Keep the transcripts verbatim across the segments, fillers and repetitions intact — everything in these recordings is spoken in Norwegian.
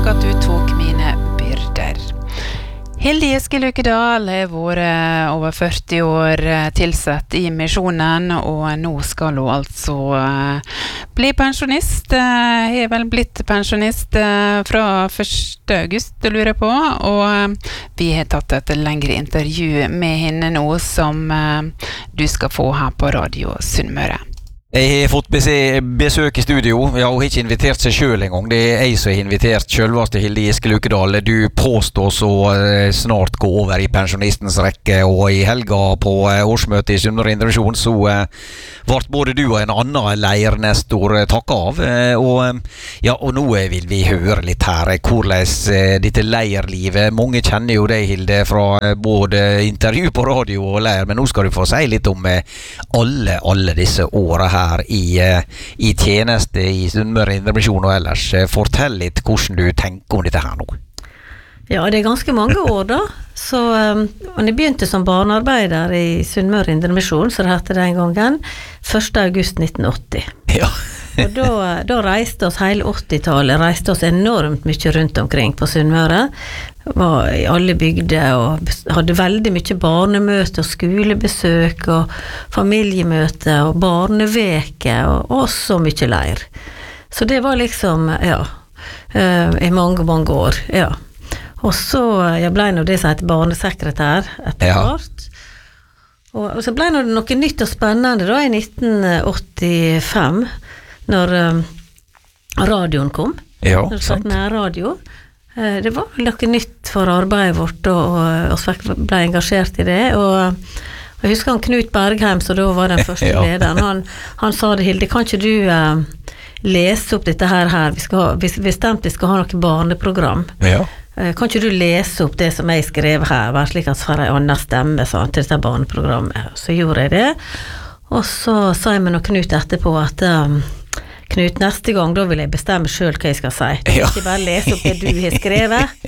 takk at du tok mine byrder. Hilde Eskil Ukedal har vært over førti år tilsatt i misjonen, og nå skal hun altså bli pensjonist. Har vel blitt pensjonist fra første august, lurer jeg på, og vi har tatt et lengre intervju med henne nå, som du skal få her på Radio Sunnmøre. Jeg har fått besøk i studio. Jeg har ikke invitert seg selv en gang. Det er jeg som har invitert selveste Hilde Eskil Ukedal. Du påstår så snart gå over i pensjonistens rekke, og i helga på årsmøtet i Sunnmøre Indremisjon så ble både du og en annen leirnestor takket av. Og, ja, og nå vil vi høre litt her hvordan dette leirlivet. Mange kjenner jo deg, Hilde, fra både intervju på radio og leir, men nå skal du få si litt om alle, alle disse årene her her i, i tjeneste i Sunnmøre Indremisjon og ellers. Fortell litt hvordan du tenker om dette her nå. Ja, det er ganske mange år da. Så um, jeg begynte som barnearbeider i Sunnmøre Indremisjon, så det hette den gangen, første august nitten åtti. Ja. Og da, da reiste oss hele åttitallet, reiste oss enormt mye rundt omkring på Sunnmøre, var i alle bygder og hadde veldig mye barnemøte og skolebesøk og familiemøte og barneveke og, og så mye leir. Så det var liksom, ja, i mange, mange år, ja. Og så, jeg ble nå det som heter barnesekretær etter hvert. Og, og så ble nå det noe nytt og spennende da i nitten åttifem, når um, radioen kom. Ja, når det sant. Nærradio. Uh, det var noe nytt for arbeidet vårt, og, og vi ble engasjert i det. Og, og jeg husker han Knut Bergheim, som da var den første ja. lederen. Han, han sa det, Hilde, kan ikke du uh, lese opp dette her her? Vi skal ha, vi, bestemt vi skal ha noe barneprogram. Ja. Uh, kan ikke du lese opp det som jeg skrev her, bare slik at så har jeg en annen stemme sa han, til dette barneprogrammet. Så gjorde jeg det. Og så sa jeg med noe Knut etterpå at um, Knut, neste gang da vil jeg bestemme selv hva jeg skal si. Ja. Ikke bare lese opp det du har skrevet.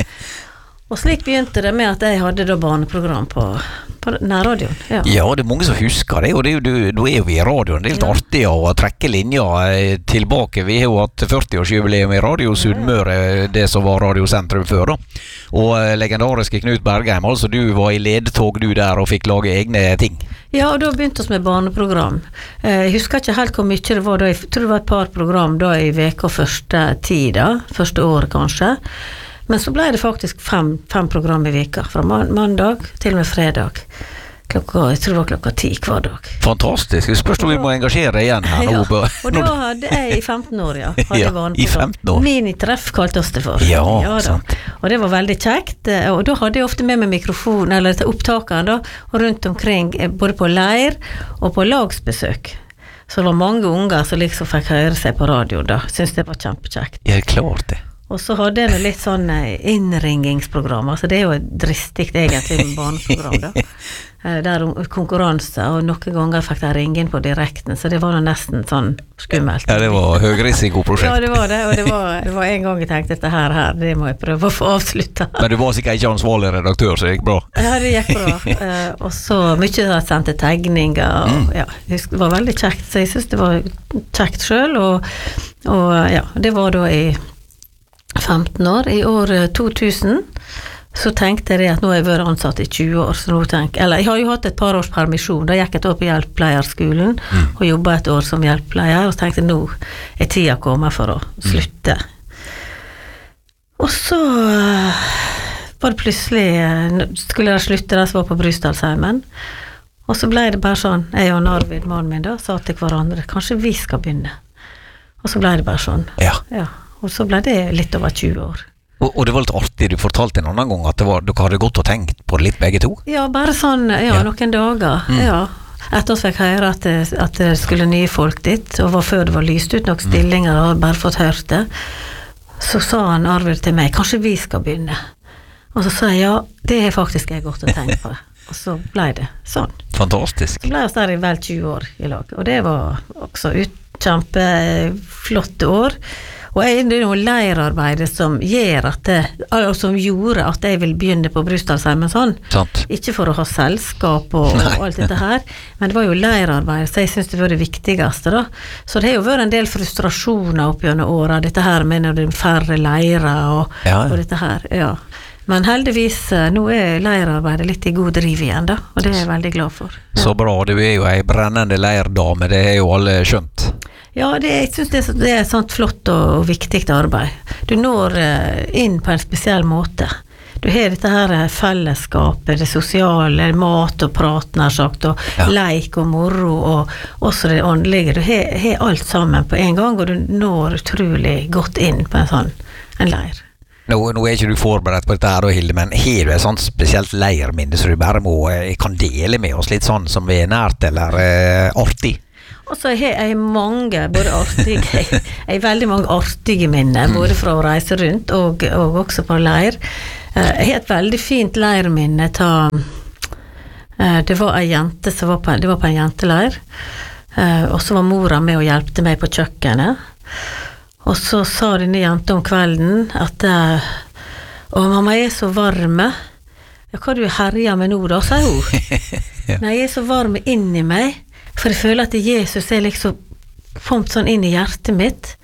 Og slik begynte det med at jeg hadde da barneprogram på, på nærradioen. Ja. ja, det er mange som husker det, og det er jo, du, du er jo i radioen. Det er litt ja. artig å trekke linjer tilbake. Vi har jo hatt førti-årsjubileum i Radio Sunnmøre, det som var Radiosentrum før da. Og legendariske Knut Bergheim, altså du var i ledtog du der og fikk lage egne ting. Ja, og da begynte vi med barneprogram. Jeg husker ikke helt hvor mye det var da. Jeg tror det var et par program da i veka første tida, første år kanskje. Men så ble det faktisk fem, fem program i veka, fra mandag til og med fredag. Klokka, jeg tror det var klokka ti hver dag. Fantastisk. Jeg spørs om vi må engasjere deg igjen her nå. Ja, og da hadde jeg i femten år, ja. ja, i femten år. Minitreff kalte oss det for. Ja, ja sant. Og det var veldig kjekt. Og da hadde jeg ofte med meg mikrofon, eller opptakene da, og rundt omkring, både på leir og på lagsbesøk. Så det var mange unger som liksom fikk høre seg på radio da. Synes det var kjempekjekt. Ja, klart det. Og så hadde jeg litt sånn innringingsprogram, altså det er jo dristigt egentlig med barneprogram da. Der konkurranse, og noen ganger fikk jeg ringe inn på direkten, så det var nesten sånn skummelt. Ja, det var høyrisikoprosjekt. Ja, det var det, og det var, det var en gang jeg tenkte dette her, her, det må jeg prøve å få avslutta. Men du var sikkert ikke ansvarlig redaktør, så det gikk bra. Ja, det gikk bra. Og så mye jeg sendte tegninger, og mm. ja, det var veldig kjekt, så jeg synes det var kjekt selv, og, og ja, det var da i femten år. I år to tusen så tenkte jeg at nå har jeg vært ansatt i tjue år, så nå tenk, eller jeg har jo hatt et par års permisjon, da gikk jeg et år på hjelppleierskolen mm. og jobbet et år som hjelppleier, og så tenkte jeg nå er tida kommet for å slutte. Mm. Og så var det plutselig, skulle jeg slutte da, så var jeg på Brusdalsheimen, og så ble det bare sånn, jeg og Arvid, mannen min da, sa til hverandre, kanskje vi skal begynne. Og så ble det bare sånn. Ja. Ja. Og så ble det litt over tjue år. Og, og det var litt artig, du fortalte en annen gang at det var, dere hadde gått og tenkt på det litt begge to? Ja, bare sånn, ja, ja. noen dager, mm. ja. Etter oss fikk høre at det, at det skulle nye folk dit, og var før det var lyst ut nok stillinger, og bare fått hørt det, så sa han Arvid til meg, kanskje vi skal begynne. Og så sa jeg, ja, det er faktisk jeg godt å tenke på. Og så ble det sånn. Fantastisk. Så ble jeg der i vel tjue år i lag, og det var også ut, kjempeflotte år. Og er det noe leirarbeid som gjør at det, eller som gjorde at jeg vil begynne på Brusdalsheimen sånn. Sant. Ikke for å ha selskap og, og alt dette her, men det var jo leirarbeid, så jeg synes det var det viktigste da. Så det har jo vært en del frustrasjoner opp gjennom året, dette her med når det er færre leirer og, Ja, ja. og dette her, ja. Men heldigvis, nå er leirarbeidet litt i god driv igjen da, og det er jeg veldig glad for. Ja. Så bra, du er jo en brennende leirdame, det er jo alle skjønt. Ja, det, jeg synes det, er så- det er et sånt flott og, og viktig arbeid. Du når eh, inn på en spesiell måte. Du har dette her eh, fellesskapet, det sosiale, mat og prat, nær sagt, og Ja. leik og moro, og også det åndelige. Du har, har alt sammen på en gang, og du når utrolig godt inn på en sånn, en leir. Nå, nå er ikke du forberedt på dette her, Hilde, men har du et sånt spesielt leirminne så du bare må, eh, kan dele med oss litt sånn som vi er nært eller eh, artig? Og så har jeg mange, både artige, jeg, jeg har veldig mange artige minner, både fra å reise rundt og, og også på leir. Eh, Jeg har et veldig fint leirminne ta, eh, det var en jente som var på, det var på en jenteleir, eh, og så var mora med og hjelpte meg på kjøkkenet. Og så sa denne jenta om kvelden at eh, «Å, mamma, jeg er så varme». «Ja, hva du herjer med nå da?» sa hun. Ja. «Nei, jeg er så varme inn i meg, for jeg føler at Jesus er liksom kommet sånn inn i hjertet mitt».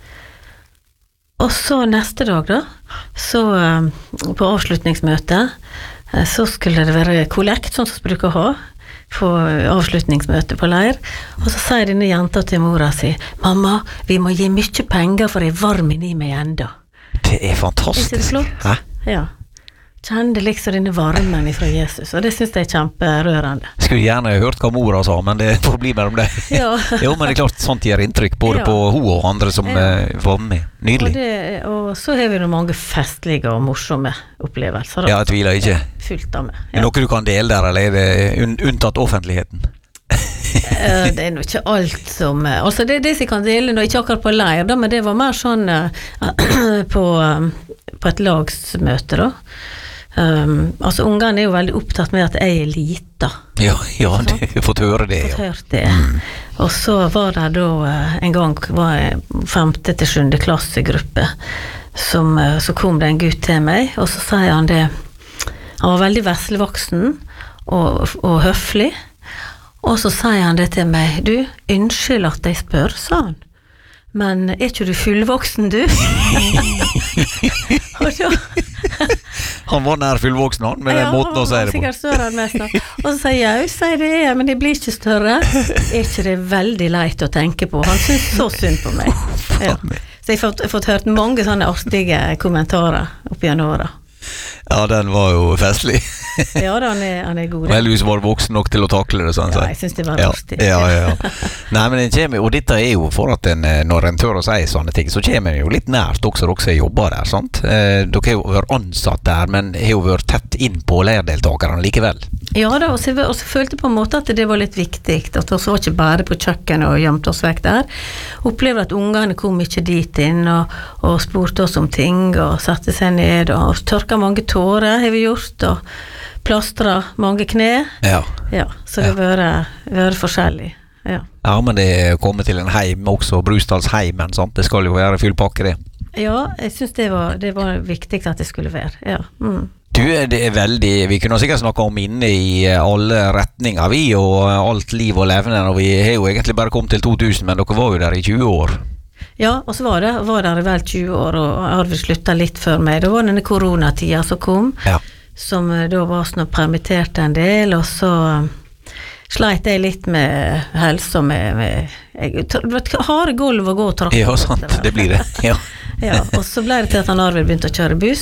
Og så neste dag da, så eh, på avslutningsmøtet, eh, så skulle det være kollekt, sånn som vi bruker å ha, på avslutningsmøte på leir. Og så sier denne jenta til mora si, «Mamma, vi må gi mye penger for jeg er varm inni meg enda». Det er fantastisk. Ikke det flott? Hæ? Ja. Kjente liksom denne varmen ifra Jesus, og det synes jeg er kjemperørende. Skulle gjerne hørt hva mora sa, men det får bli mellom deg. Ja. Jo, men det er klart, sånt gjør inntrykk, både Ja. på hun og andre som Ja. eh, var med. Og, Nydelig. det, og så har vi noen mange festlige og morsomme opplevelser. da. Ja, jeg tviler ikke. Fullt av med. Er det noe du kan dele der, eller er det un unntatt offentligheten? Eh, det er nå ikke alt som eh, altså det er det som jeg kan dele nå, ikke akkurat på leir da, men det var mer sånn eh, på, eh, på et lagsmøte da. Um, altså ungene er jo veldig opptatt med at jeg er lita. Ja, ja, du har fått høre det, Fått ja. hørt det. Og så var det da eh, en gang var jeg femte til sjunde klassegruppe som, eh, så kom det en gutt til meg, og så sier han det, han var veldig veslevoksen og, og høflig, og så sier han det til meg, du, unnskyld at jeg spør, sa han, men er ikke du fullvoksen, du? Og da Han var nær fullvoksen, han, med den måten å si det på. sikkert større enn mest. Og så sier jeg, ja, sier det er, men det blir ikke større. Er ikke det veldig leit å tenke på? Han synes så synd på meg. Ja. Så jeg har fått, fått hørt mange sånne artige kommentarer opp gjennom året. Ja, den var jo festlig. Ja, da, han er, han er god. Og heldigvis var voksen nok til å takle det, sånn Ja, sett. jeg synes det var Ja, artig. ja, ja, ja. Nei, men den kommer, og dette er jo for at en, eh, når en tør å si sånne ting, så kommer en jo litt nært også dere som jobber der, sant? Eh, dere har jo vært ansatt der, men har jo vært tett inn på leirdeltakerne likevel. Ja da, og så, og så følte jeg på en måte at det var litt viktig, at vi var ikke bare på kjøkken og gjemte oss vekk der. Opplevde at ungene kom ikke dit inn og, og spurte oss om ting og satte seg ned og tørka mange tårer har vi gjort og plastra mange kne. Ja. Ja, så det har vært, vært forskjellig. Ja. Ja, men det er kommet til en heim også, Brusdalsheimen, sant? Det skal jo være full pakke det. Ja, jeg synes det var, det var viktig at det skulle være. Ja. Mm. Du, det er veldig, vi kunne sikkert snakke om inne i alle retninger, vi, og alt liv og levende, og vi har jo egentlig bare kommet til to tusen, men dere var jo der i tjue år. Ja, og så var det, var der i vel tjue år, og Arvid sluttet litt før meg. Det var denne koronatida som kom, Ja. som eh, da var sånn permittert en del, og så eh, sleit jeg litt med helse, med, med jeg, det var et harde gulv å gå og tråkke. Ja, sant, det blir det. Ja. Ja, og så ble det til at han Arvid begynte å kjøre buss,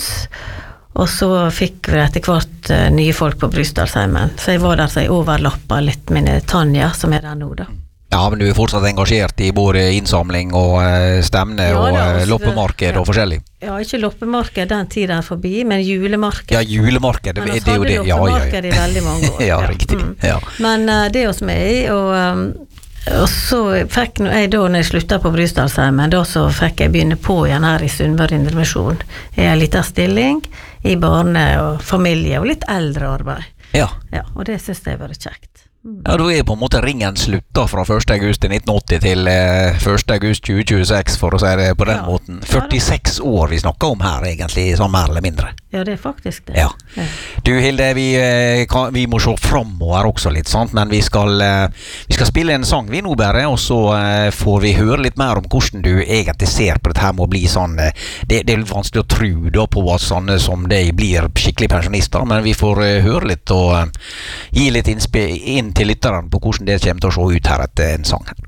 og så fikk vi etter hvert uh, nye folk på Brusdalsheimen. Så jeg var der så jeg overlappet litt med Tanja, som er der nå da. Ja, men du er fortsatt engasjert i både innsamling og uh, stemne Ja, og da, uh, også- loppemarked ja. og forskjellig. Ja, ikke loppemarked, den tiden er forbi, men julemarked. Ja, julemarked, Men det, vi det er jo det. hadde Ja, ja, loppemarked i veldig mange år. ja, riktig. Mm. Ja. Men uh, det er hos meg, og, um, og så fikk nå jeg da, når jeg sluttet på Brusdalsheimen, da så fikk jeg begynne på igjen her i Sunnmøre Indremisjon. Jeg har en liten stilling i barne og familie og litt eldre arbeid. Ja. Ja, og det synes jeg var kjekt. Ja, da er på en måte ringen slutta fra første august nitten åtti til eh, første august tjue tjueseks, for å si det på den Ja. måten. førtiseks år vi snakker om her, egentlig, sånn mer eller mindre. Ja, det er faktisk det. Ja. Ja. Du Hilde, vi, eh, kan, vi må se framover også litt, sant? Men vi skal, eh, vi skal spille en sang vi nå bare, og så eh, får vi høre litt mer om hvordan du egentlig ser på dette her med å bli sånn, eh, det, det er litt vanskelig å tro da på at sånne som deg blir skikkelig pensjonister, men vi får eh, høre litt og eh, gi litt innspill inn til lytteren på hvordan det kommer til å se ut her etter en sang her.